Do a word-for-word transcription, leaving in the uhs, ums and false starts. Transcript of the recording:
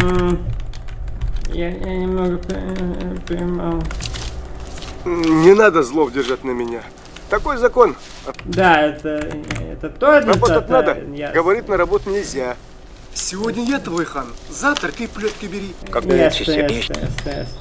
Я, я немного поймал. Не надо злов держать на меня. Такой закон. Да, это, это тоже. Работать надо. Я... Говорить на работу нельзя. Сегодня я твой хан. Завтра ты плетки бери. Когда Yes, я yes, yes, yes.